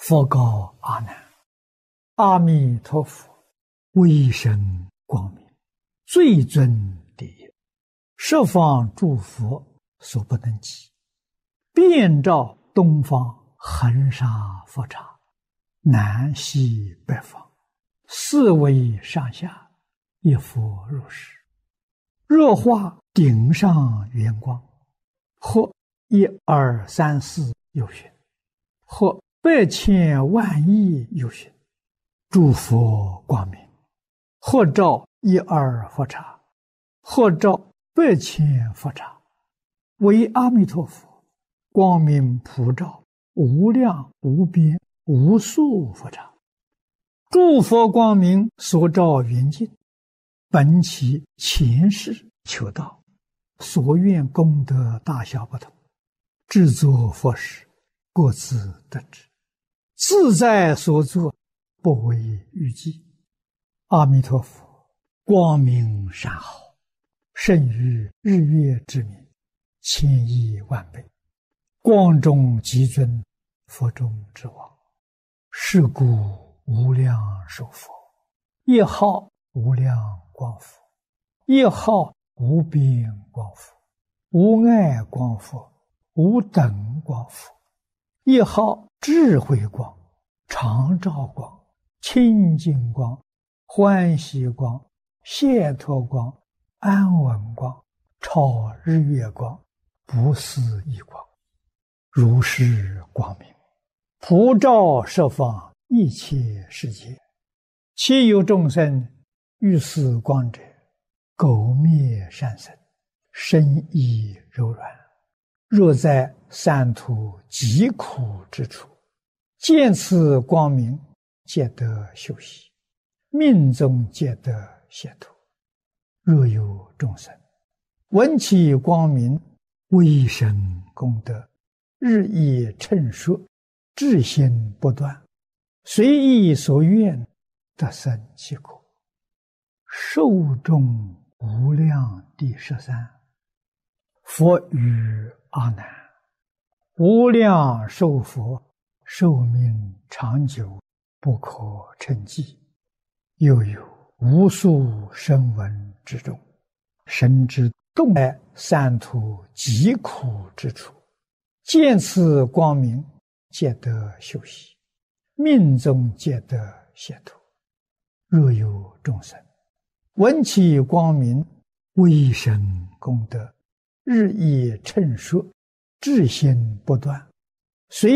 佛告阿难：阿弥陀佛，威神光明，最尊第一，十方诸佛所不能及，遍照东方恒沙佛刹，南西北方，四维上下，一佛如是。若化顶上圆光，或一二三四有寻，或百千万亿有寻，诸佛光明，或照一二佛刹，或照百千佛刹，为阿弥陀佛光明普照无量无边无数佛刹。诸佛光明所照圆净，本其前世求道，所愿功德大小不同，制作佛事各自得知，自在所作，不为预计。阿弥陀佛光明甚好，胜于日月之明，千亿万倍，光中极尊，佛中之王。是故无量寿佛，一号无量光佛，一号无边光佛，无碍光佛，无等光佛，一号智慧光，常照光，清净光，欢喜光，解脱光，安稳光，超日月光，不思议光。如是光明普照十方一切世界，其有众生遇此光者，苟灭善生，身意柔软。若在三途极苦之处，见此光明，皆得休息，命中皆得解脱。若有众生闻其光明，威神功德日益称说，至心不断，随意所愿，得生其果。寿终无量第13。佛语阿难：无量寿佛寿命长久，不可称计。又有无数声闻之众，深知动在三途极苦之处，见此光明，皆得休息，命中皆得解脱。若有众生闻其光明，威神功德日益称说，至心不断，随